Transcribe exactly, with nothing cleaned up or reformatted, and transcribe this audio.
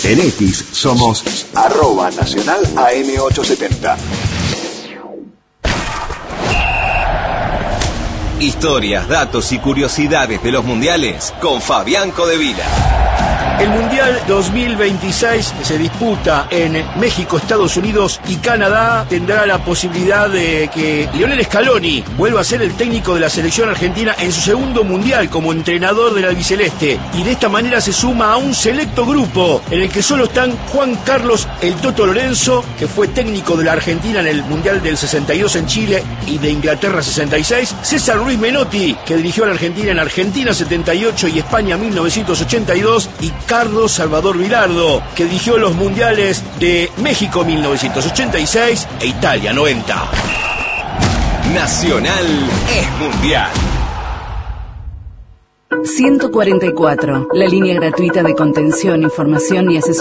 En X somos arroba nacional A M ochocientos setenta. Historias, datos y curiosidades de los mundiales con Fabián Codevila. El Mundial dos mil veintiséis se disputa en México, Estados Unidos y Canadá. Tendrá la posibilidad de que Lionel Scaloni vuelva a ser el técnico de la selección argentina en su segundo Mundial como entrenador del albiceleste. Y de esta manera se suma a un selecto grupo en el que solo están Juan Carlos El Toto Lorenzo, que fue técnico de la Argentina en el Mundial del sesenta y dos en Chile y de Inglaterra sesenta y seis, César Ruiz Menotti, que dirigió a la Argentina en Argentina setenta y ocho y España mil novecientos ochenta y dos, y Carlos Salvador Vilardo, que dirigió los mundiales de México mil novecientos ochenta y seis e Italia noventa. Nacional es mundial. ciento cuarenta y cuatro, la línea gratuita de contención, información y asesoría